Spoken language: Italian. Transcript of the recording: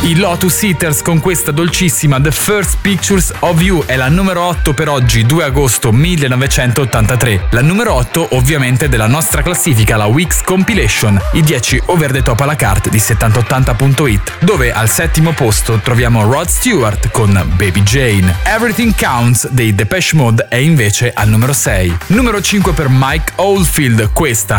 I Lotus Eaters con questa dolcissima The First Pictures of You è la numero 8 per oggi, 2 agosto 1983. La numero 8 ovviamente della nostra classifica, la Weeks Compilation, i 10 over the top alla carte di 7080.it, dove al settimo posto troviamo Rod Stewart con Baby Jane. Everything Counts dei Depeche Mode è invece al numero 6. Numero 5 per Mike Oldfield, questa